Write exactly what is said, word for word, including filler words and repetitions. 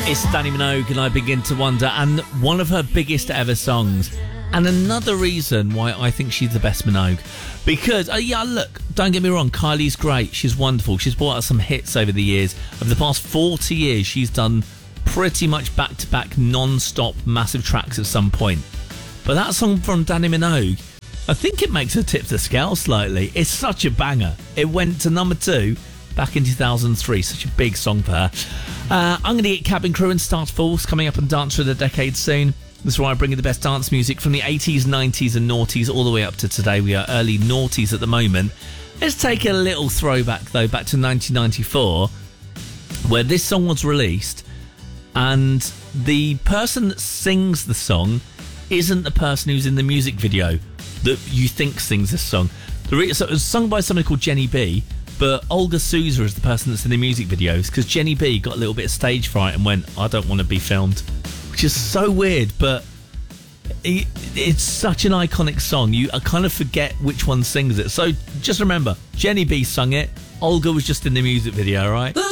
It's Dannii Minogue and I Begin to Wonder, and one of her biggest ever songs. And another reason why I think she's the best Minogue. Because, uh, yeah, look, don't get me wrong, Kylie's great. She's wonderful. She's brought out some hits over the years. Over the past forty years, she's done pretty much back-to-back, non-stop, massive tracks at some point. But that song from Dannii Minogue, I think it makes her tip the scale slightly. It's such a banger. It went to number two back in two thousand three. Such a big song for her. Uh, I'm going to get Cabin Crew and Start Force coming up on Dancer of the Decade soon. This is where I bring you the best dance music from the eighties, nineties and noughties all the way up to today. We are early noughties at the moment. Let's take a little throwback, though, back to nineteen ninety-four, where this song was released, and the person that sings the song isn't the person who's in the music video that you think sings this song. The re- so it was sung by somebody called Jenny B, but Olga Souza is the person that's in the music videos, because Jenny B got a little bit of stage fright and went, I don't want to be filmed. Which is so weird, but it, it's such an iconic song. You I kind of forget which one sings it. So just remember, Jenny B sung it, Olga was just in the music video, all right?